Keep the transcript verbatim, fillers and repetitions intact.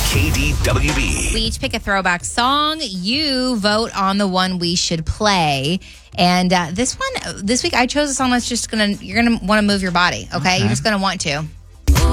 K D W B. We each pick a throwback song. You vote on the one we should play. And uh, this one, this week, I chose a song that's just gonna, you're gonna want to move your body, okay? Okay. You're just gonna want to.